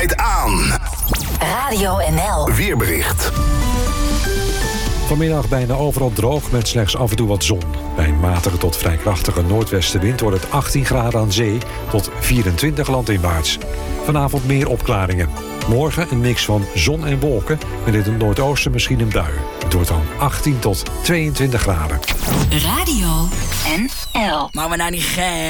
Aan. Radio NL. Weerbericht. Vanmiddag bijna overal droog met slechts af en toe wat zon. Bij een matige tot vrij krachtige noordwestenwind wordt het 18 graden aan zee tot 24 landinwaarts. Vanavond meer opklaringen. Morgen een mix van zon en wolken met in het noordoosten misschien een bui. Het wordt dan 18 tot 22 graden. Radio NL. Maar we nou niet gek.